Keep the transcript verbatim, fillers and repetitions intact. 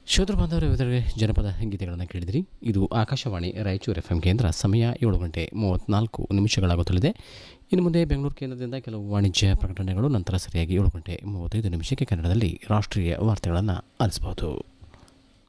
ಶ್ರೋತೃ ಬಾಂಧವರ ಇವರಿಗೆ ಜನಪದ ಗೀತೆಗಳನ್ನು ಕೇಳಿದಿರಿ. ಇದು ಆಕಾಶವಾಣಿ ರಾಯಚೂರು ಎಫ್ ಎಂ ಕೇಂದ್ರ. ಸಮಯ ಏಳು ಗಂಟೆ ಮೂವತ್ತ್ನಾಲ್ಕು ನಿಮಿಷಗಳಾಗುತ್ತಲಿದೆ. ಇನ್ನು ಮುಂದೆ ಬೆಂಗಳೂರು ಕೇಂದ್ರದಿಂದ ಕೆಲವು ವಾಣಿಜ್ಯ ಪ್ರಕಟಣೆಗಳು, ನಂತರ ಸರಿಯಾಗಿ ಏಳು ಗಂಟೆ ಮೂವತ್ತೈದು ನಿಮಿಷಕ್ಕೆ ಕನ್ನಡದಲ್ಲಿ ರಾಷ್ಟ್ರೀಯ ವಾರ್ತೆಗಳನ್ನು ಆಲಿಸಬಹುದು.